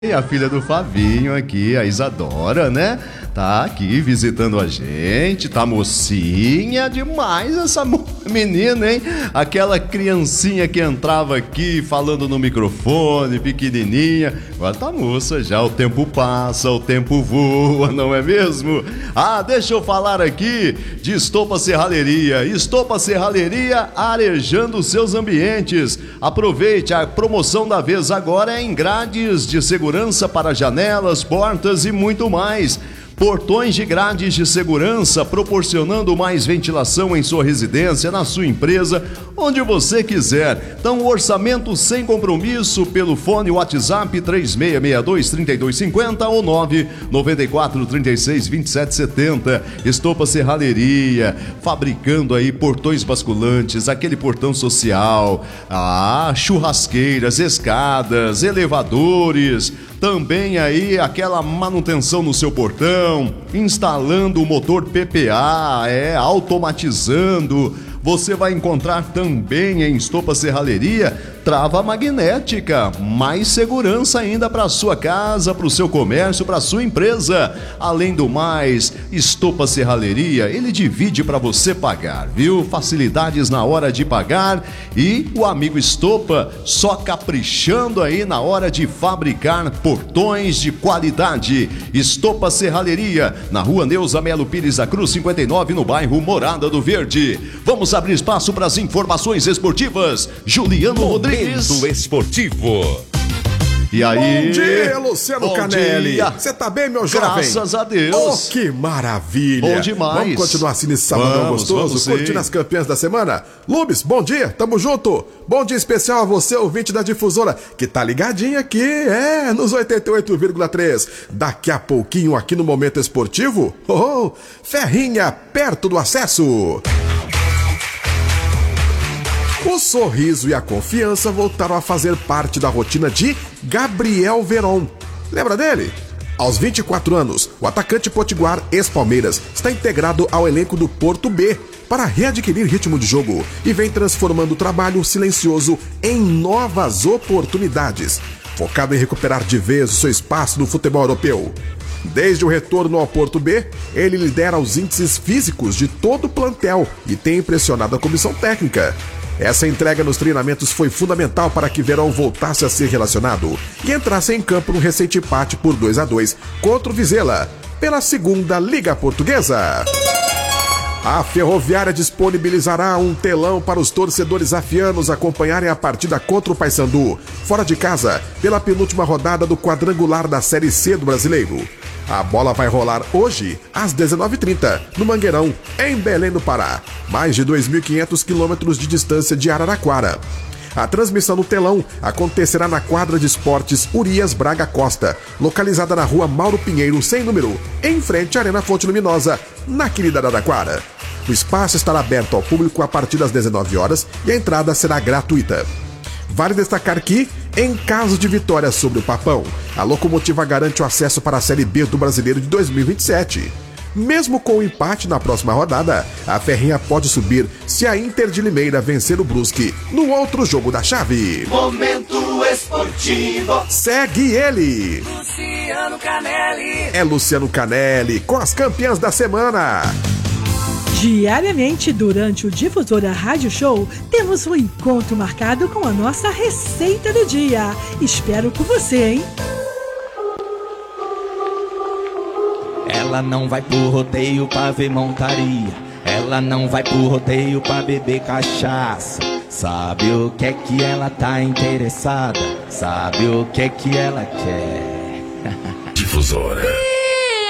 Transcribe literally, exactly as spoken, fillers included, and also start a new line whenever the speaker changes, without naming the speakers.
E a filha do Fabinho aqui, a Isadora, né? Tá aqui visitando a gente, tá mocinha demais essa menina, hein? Aquela criancinha que entrava aqui falando no microfone, pequenininha. Agora tá moça já, o tempo passa, o tempo voa, não é mesmo? Ah, deixa eu falar aqui de Estopa Serralheria. Estopa Serralheria arejando seus ambientes. Aproveite, a promoção da vez agora é em grades de segurança para janelas, portas e muito mais. Portões de grades de segurança, proporcionando mais ventilação em sua residência, na sua empresa, onde você quiser. Então, orçamento sem compromisso pelo fone WhatsApp três seis seis dois, três dois cinco zero ou nove nove quatro, três seis, dois sete sete zero. Estopa Serralheria, fabricando aí portões basculantes, aquele portão social, ah, churrasqueiras, escadas, elevadores, também aí aquela manutenção no seu portão, instalando o motor P P A, é, automatizando. Você vai encontrar também em Estopa Serralheria trava magnética, mais segurança ainda para sua casa, para o seu comércio, para sua empresa. Além do mais, Estopa Serralheria, ele divide para você pagar, viu? Facilidades na hora de pagar e o amigo Estopa só caprichando aí na hora de fabricar portões de qualidade. Estopa Serralheria, na rua Neuza Melo Pires da Cruz cinquenta e nove, no bairro Morada do Verde. Vamos abrir espaço para as informações esportivas. Juliano Rodrigues.
Momento esportivo.
E aí?
Bom dia, Luciano Bom Canelli. Você tá bem, meu jovem?
Graças a Deus.
Oh, que maravilha.
Bom demais.
Vamos continuar assim nesse sabadão
vamos,
gostoso,
vamos
curtindo as campeãs da semana? Lubes, bom dia, tamo junto. Bom dia especial a você, ouvinte da Difusora, que tá ligadinho aqui, é, nos oitenta e oito vírgula três. Daqui a pouquinho aqui no Momento Esportivo, oh, Ferrinha, perto do acesso. O sorriso e a confiança voltaram a fazer parte da rotina de Gabriel Veron. Lembra dele? Aos vinte e quatro anos, o atacante potiguar ex-Palmeiras está integrado ao elenco do Porto B para readquirir ritmo de jogo e vem transformando o trabalho silencioso em novas oportunidades, focado em recuperar de vez o seu espaço no futebol europeu. Desde o retorno ao Porto B, ele lidera os índices físicos de todo o plantel e tem impressionado a comissão técnica. Essa entrega nos treinamentos foi fundamental para que Verão voltasse a ser relacionado e entrasse em campo no recente empate por dois a dois contra o Vizela, pela segunda Liga Portuguesa. A Ferroviária disponibilizará um telão para os torcedores afianos acompanharem a partida contra o Paysandu, fora de casa, pela penúltima rodada do quadrangular da Série C do Brasileiro. A bola vai rolar hoje, às dezenove e trinta, no Mangueirão, em Belém do Pará, mais de dois mil e quinhentos quilômetros de distância de Araraquara. A transmissão no telão acontecerá na quadra de esportes Urias Braga Costa, localizada na rua Mauro Pinheiro, sem número, em frente à Arena Fonte Luminosa, na querida Araraquara. O espaço estará aberto ao público a partir das dezenove horas e a entrada será gratuita. Vale destacar que, em caso de vitória sobre o Papão, a Locomotiva garante o acesso para a Série B do Brasileiro de dois mil e vinte e sete. Mesmo com o empate na próxima rodada, a Ferrinha pode subir se a Inter de Limeira vencer o Brusque no outro jogo da chave.
Momento esportivo.
Segue ele.
Luciano Canelli.
É Luciano Canelli com as campeãs da semana.
Diariamente, durante o Difusora Rádio Show, temos um encontro marcado com a nossa receita do dia. Espero por você, hein?
Ela não vai pro rodeio pra ver montaria. Ela não vai pro rodeio pra beber cachaça. Sabe o que é que ela tá interessada? Sabe o que é que ela quer?
Difusora.